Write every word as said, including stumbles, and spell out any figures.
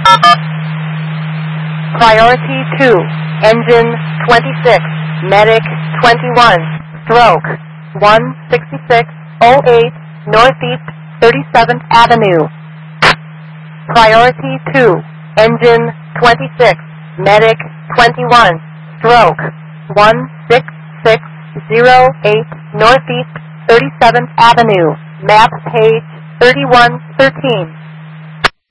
Priority two, engine twenty-six, medic twenty-one, stroke one sixty-six oh eight Northeast thirty-seventh Avenue. Priority two, engine twenty-six, medic twenty-one, stroke one six six oh eight Northeast thirty-seventh Avenue, map page thirty-one thirteen.